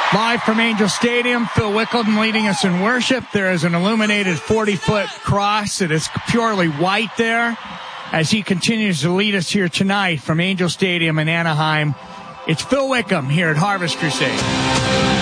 Live from Angel Stadium, Phil Wickham leading us in worship. There is an illuminated 40-foot cross that is purely white there as he continues to lead us here tonight from Angel Stadium in Anaheim. It's Phil Wickham here at Harvest Crusade.